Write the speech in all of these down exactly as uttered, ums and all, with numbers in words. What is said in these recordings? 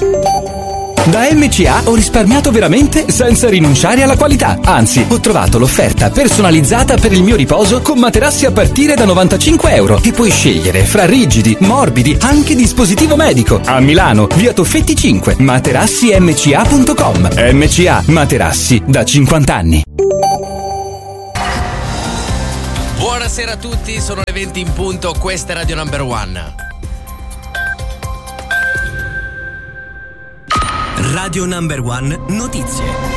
Da M C A ho risparmiato veramente senza rinunciare alla qualità. Anzi, ho trovato l'offerta personalizzata per il mio riposo con materassi a partire da novantacinque euro e puoi scegliere fra rigidi, morbidi, anche dispositivo medico. A Milano, via Toffetti cinque, materassi m c a punto com. M C A, materassi da cinquanta anni. Buonasera a tutti, sono le venti in punto, questa è Radio Number One. Radio Number One Notizie.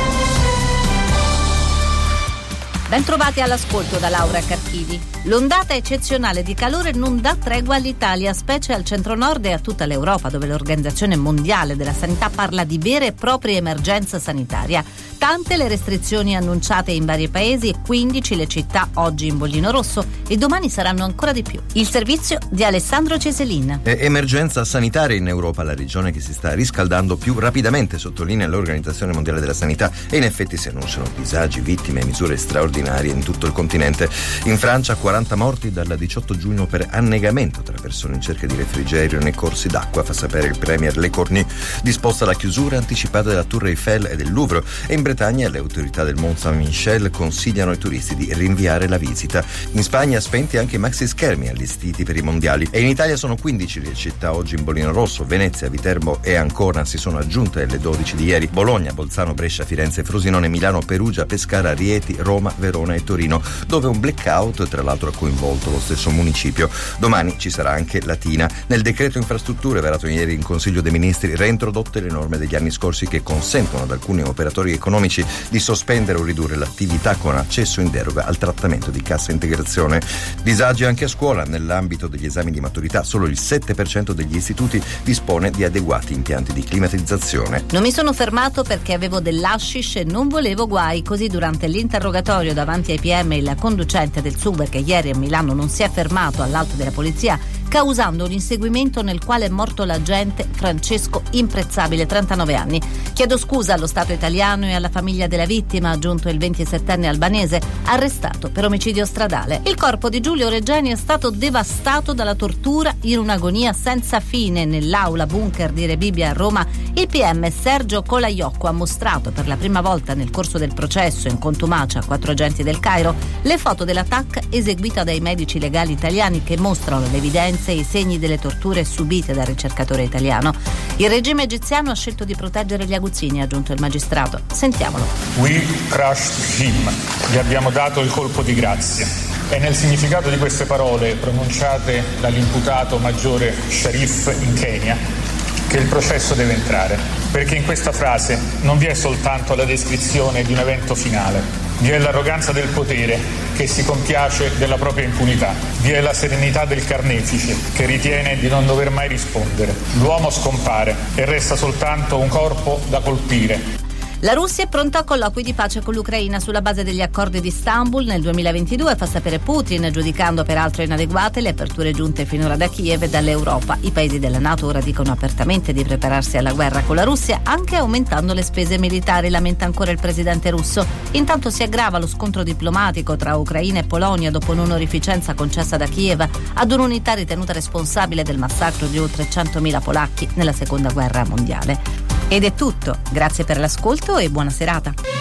Bentrovati all'ascolto da Laura Carchidi. L'ondata eccezionale di calore non dà tregua all'Italia, specie al centro-nord e a tutta l'Europa, dove l'Organizzazione Mondiale della Sanità parla di vera e propria emergenza sanitaria. Tante le restrizioni annunciate in vari paesi e quindici le città oggi in bollino rosso e domani saranno ancora di più. Il servizio di Alessandro Ceselin. È emergenza sanitaria in Europa, la regione che si sta riscaldando più rapidamente, sottolinea l'Organizzazione Mondiale della Sanità, e in effetti si annunciano disagi, vittime e misure straordinarie in tutto il continente. In Francia quaranta morti dal diciotto giugno per annegamento tra persone in cerca di refrigerio nei corsi d'acqua, fa sapere il premier Le Cornu. Disposta la chiusura anticipata della Tour Eiffel e del Louvre, e in Bretagna le autorità del Mont Saint-Michel consigliano ai turisti di rinviare la visita. In Spagna spenti anche i maxi schermi allestiti per i mondiali, e in Italia sono quindici le città oggi in bollino rosso. Venezia, Viterbo e Ancona si sono aggiunte alle dodici di ieri. Bologna, Bolzano, Brescia, Firenze, Frosinone, Milano, Perugia, Pescara, Rieti, Roma, Verona e Torino, dove un blackout tra l'altro ha coinvolto lo stesso municipio. Domani ci sarà anche Latina. Nel decreto infrastrutture varato ieri in Consiglio dei Ministri, reintrodotte le norme degli anni scorsi che consentono ad alcuni operatori economici di sospendere o ridurre l'attività con accesso in deroga al trattamento di cassa integrazione. Disagi anche a scuola. Nell'ambito degli esami di maturità solo il sette per cento degli istituti dispone di adeguati impianti di climatizzazione. Non mi sono fermato perché avevo dell'hashish e non volevo guai. Così durante l'interrogatorio davanti ai P M il conducente del S U V, che ieri a Milano non si è fermato all'alto della polizia, causando un inseguimento nel quale è morto l'agente Francesco Imprezzabile, trentanove anni. Chiedo scusa allo Stato italiano e alla famiglia della vittima, ha aggiunto il ventisettenne albanese, arrestato per omicidio stradale. Il corpo di Giulio Regeni è stato devastato dalla tortura in un'agonia senza fine. Nell'aula bunker di Rebibbia a Roma, il P M Sergio Colaiocco ha mostrato per la prima volta nel corso del processo in contumacia a quattro agenti del Cairo le foto della T A C eseguita dai medici legali italiani, che mostrano l'evidenza e i segni delle torture subite dal ricercatore italiano. Il regime egiziano ha scelto di proteggere gli aguzzini, ha aggiunto il magistrato. Sentiamolo. We crushed him. Gli abbiamo dato il colpo di grazia. È nel significato di queste parole, pronunciate dall'imputato maggiore Sharif in Kenya, che il processo deve entrare, perché in questa frase non vi è soltanto la descrizione di un evento finale, vi è l'arroganza del potere che si compiace della propria impunità, vi è la serenità del carnefice che ritiene di non dover mai rispondere. L'uomo scompare e resta soltanto un corpo da colpire. La Russia è pronta a colloqui di pace con l'Ucraina sulla base degli accordi di Istanbul nel duemilaventidue, fa sapere Putin, giudicando peraltro inadeguate le aperture giunte finora da Kiev e dall'Europa. I paesi della NATO ora dicono apertamente di prepararsi alla guerra con la Russia, anche aumentando le spese militari, lamenta ancora il presidente russo. Intanto si aggrava lo scontro diplomatico tra Ucraina e Polonia dopo un'onorificenza concessa da Kiev ad un'unità ritenuta responsabile del massacro di oltre centomila polacchi nella seconda guerra mondiale. Ed è tutto, grazie per l'ascolto e buona serata.